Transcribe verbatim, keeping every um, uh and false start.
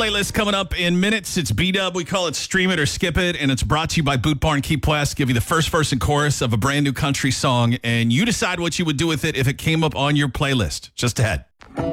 Playlist coming up in minutes. It's B-Dub. We call it Stream It or Skip It, and it's brought to you by Boot Barn Key West. Give you the first verse and chorus of a brand new country song, and you decide what you would do with it if it came up on your playlist. Just ahead.